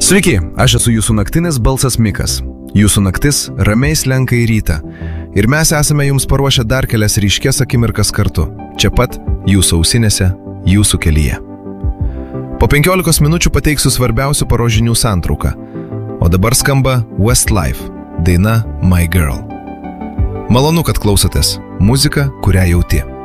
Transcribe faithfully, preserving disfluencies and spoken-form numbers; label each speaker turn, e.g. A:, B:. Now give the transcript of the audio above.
A: Sveiki, aš esu jūsų naktinis balsas Mikas. Jūsų naktis ramiai slenka į rytą. Ir mes esame jums paruošę dar kelias ryškės akimirkas kartu. Čia pat, jūsų ausinėse, jūsų kelyje. Po penkiolikos minučių pateiksiu svarbiausių paros žinių santrauką. O dabar skamba Westlife, daina My Girl. Malonu, kad klausotės. Muzika, kurią jauti.